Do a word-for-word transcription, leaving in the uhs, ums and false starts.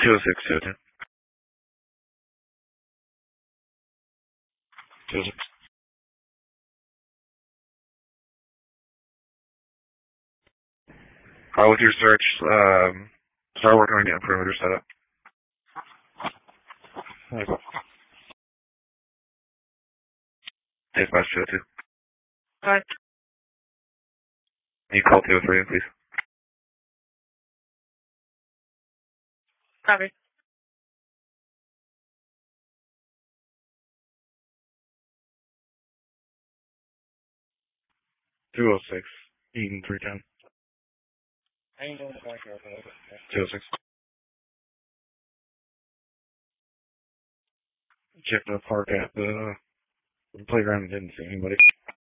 two oh six, two oh two. two oh six. Uh, with your search, um, start working on getting perimeter set up. Okay. Dispatch two oh two. Hi. Can you call two oh three, please? Copy. two oh six. Eden three ten. I ain't going to back here. two oh six. Checked the park at the, the playground and didn't see anybody.